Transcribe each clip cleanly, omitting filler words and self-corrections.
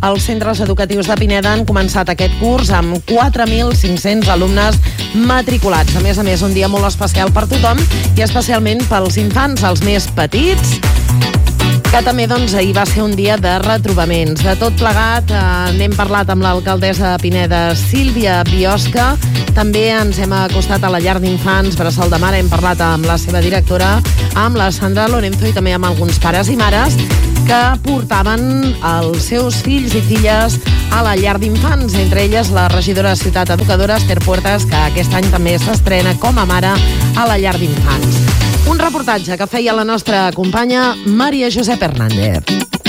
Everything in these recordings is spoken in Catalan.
Els centres educatius de Pineda han començat aquest curs amb 4.500 alumnes matriculats. A més, un dia molt especial per tothom i especialment pels infants, els més petits, que també ahir va ser un dia de retrobaments. De tot plegat, n'hem parlat amb l'alcaldessa de Pineda, Sílvia Biosca. També ens hem acostat a la llar d'infants Bressol de Mar, hem parlat amb la seva directora, amb la Sandra Lorenzo i també amb alguns pares i mares que portaven els seus fills i filles a la llar d'infants, entre elles la regidora de Ciutat Educadora, Esther Puertas, que aquest any també s'estrena com a mare a la llar d'infants. Un reportatge que feia la nostra companya Maria Josep Hernández.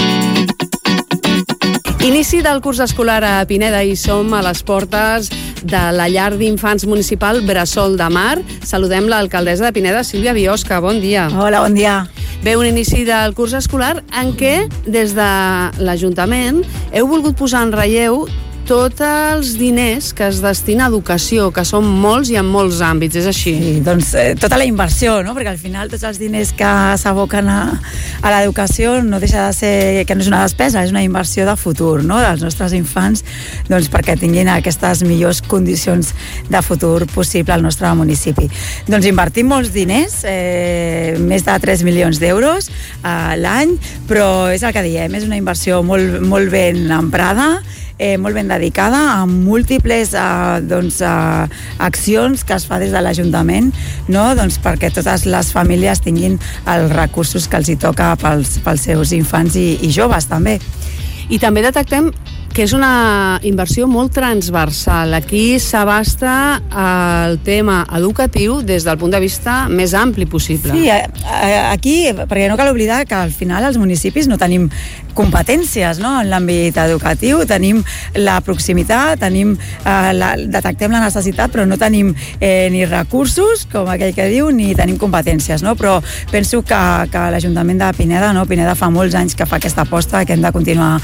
Inici del curs escolar a Pineda i som a les portes de la llar d'infants municipal Bressol de Mar. Saludem l'alcaldessa de Pineda, Sílvia Biosca. Bon dia. Hola, bon dia. Bé, un inici del curs escolar en què, des de l'Ajuntament, heu volgut posar en relleu tots els diners que es destina a educació, que són molts i en molts àmbits, és així? Sí, doncs tota la inversió, no? Perquè al final tots els diners que s'aboquen a l'educació no deixa de ser que no és una despesa, és una inversió de futur, no? Dels nostres infants, doncs perquè tinguin aquestes millors condicions de futur possible al nostre municipi. Doncs invertim molts diners, més de 3 milions d'euros l'any, però és el que diem, és una inversió molt ben emprada, molt ben dedicada a múltiples accions que es fa des de l'Ajuntament, no? Doncs perquè totes les famílies tinguin els recursos que els hi toca pels seus infants i joves també. I també detectem que és una inversió molt transversal. Aquí s'abasta el tema educatiu des del punt de vista més ampli possible. Sí, aquí, perquè no cal oblidar que al final els municipis no tenim competències, no? En l'àmbit educatiu tenim la proximitat, detectem la necessitat, però no tenim ni recursos, com aquell que diu, ni tenim competències, no? Però penso que l'Ajuntament de Pineda, no? Pineda fa molts anys que fa aquesta aposta que hem de continuar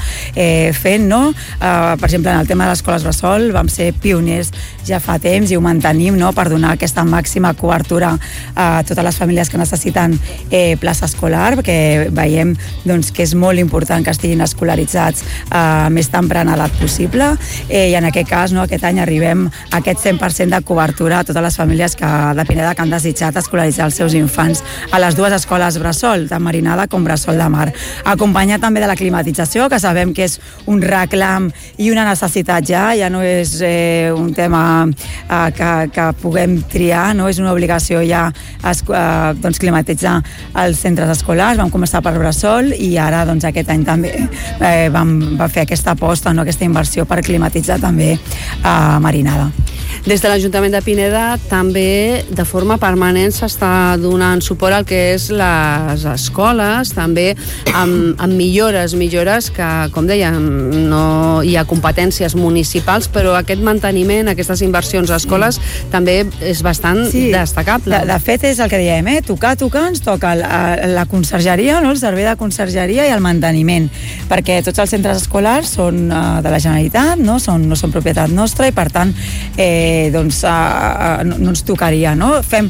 fent, no? Per exemple, en el tema de les escoles bressol vam ser pioners ja fa temps i ho mantenim, no? Per donar aquesta màxima cobertura a totes les famílies que necessiten plaça escolar, perquè veiem doncs, que és molt important que estiguin escolaritzats a més temprana edat possible, i en aquest cas, no, aquest any arribem a aquest 100% de cobertura a totes les famílies de Pineda que han desitjat escolaritzar els seus infants a les dues escoles bressol, tant Marinada com Bressol de Mar. Acompanyat també de la climatització, que sabem que és un reclam i una necessitat ja no és un tema que puguem triar, no? És una obligació ja doncs, climatitzar els centres escolars. Vam començar per Bressol i ara doncs, aquest any també vam fer aquesta aposta, no? Aquesta inversió per climatitzar també a Marinada. Des de l'Ajuntament de Pineda també de forma permanent s'està donant suport al que és les escoles, també amb millores que, com dèiem, no hi ha competències municipals, però aquest manteniment, aquestes inversions a escoles també és bastant destacable. De fet, és el que diem, tocar, ens toca la consergeria, no? El servei de consergeria i el manteniment, perquè tots els centres escolars són de la Generalitat, no són propietat nostra i per tant doncs no ens tocaria, no? Fem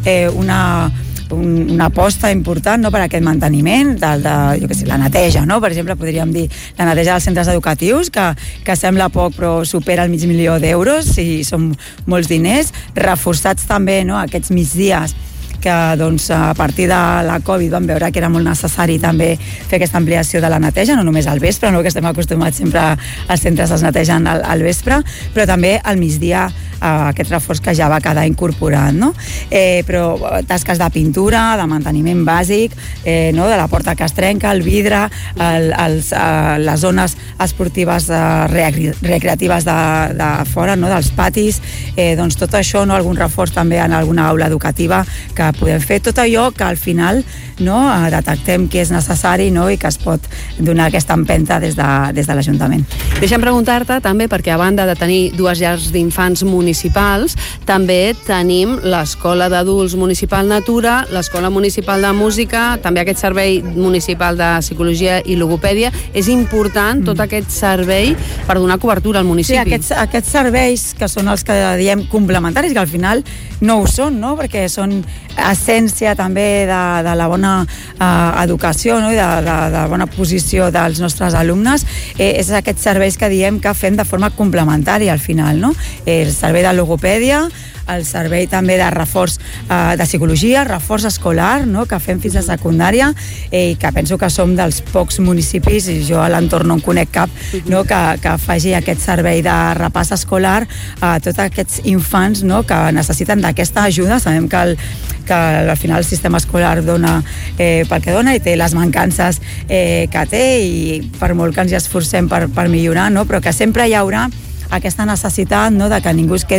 una aposta important, no, per aquest manteniment la neteja, no? Per exemple, podríem dir la neteja dels centres educatius, que sembla poc però supera el $500.000 i són molts diners, reforçats també, no, aquests migdies que doncs, a partir de la Covid vam veure que era molt necessari també fer aquesta ampliació de la neteja, no només al vespre, no, que estem acostumats sempre als centres es netegen al vespre, però també al migdia aquest reforç que ja va quedar incorporat, no? Però tasques de pintura, de manteniment bàsic, no? De la porta que es trenca, el vidre, les zones esportives recreatives de fora, no? Dels patis, doncs tot això, no? Algun reforç també en alguna aula educativa que podem fer, tot allò que al final, no, detectem que és necessari, no, i que es pot donar aquesta empenta des de l'Ajuntament. Deixa'm preguntar-te també, perquè a banda de tenir dues llars d'infants municipals, també tenim l'Escola d'Adults Municipal Natura, l'Escola Municipal de Música, també aquest servei municipal de Psicologia i Logopèdia. És important tot aquest servei per donar cobertura al municipi. Sí, aquests serveis que són els que diem complementaris, que al final no ho són, no? Perquè són essència també de la bona educació, no? I de bona posició dels nostres alumnes, és aquests serveis que diem que fem de forma complementària al final, no? El servei de logopèdia, el servei també de reforç de psicologia, reforç escolar, no? Que fem fins a secundària, i que penso que som dels pocs municipis, i jo a l'entorn no en conec cap, no? Que faci aquest servei de repàs escolar a tots aquests infants, no? Que necessiten d'aquesta ajuda. Sabem que al final el sistema escolar dona pel que dona i té les mancances que té, i per molt que ens hi esforcem per millorar, no? Però que sempre hi haurà aquesta necessitat, no? De que ningú es quedi